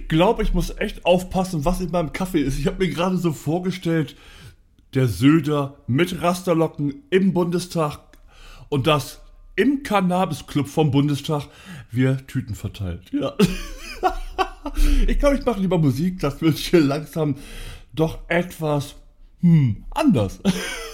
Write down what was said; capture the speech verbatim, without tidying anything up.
glaube, ich muss echt aufpassen, was in meinem Kaffee ist. Ich habe mir gerade so vorgestellt, der Söder mit Rasterlocken im Bundestag und das im Cannabis-Club vom Bundestag, wir Tüten verteilt. Ja. Ich glaube, ich mache lieber Musik, das wird hier langsam doch etwas hm, anders.